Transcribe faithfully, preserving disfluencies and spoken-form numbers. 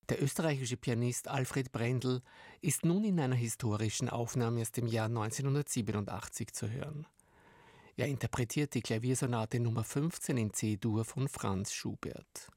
Der österreichische Pianist Alfred Brendel ist nun in einer historischen Aufnahme aus dem Jahr neunzehnhundertsiebenundachtzig zu hören. Er interpretiert die Klaviersonate Nummer fünfzehn in C-Dur von Franz Schubert.